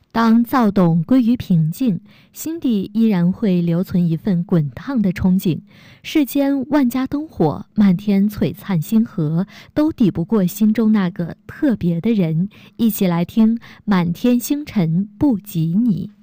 当躁动归于平静，心底依然会留存一份滚烫的憧憬。世间万家灯火，漫天璀璨星河，都抵不过心中那个特别的人。一起来听《满天星辰不及你》。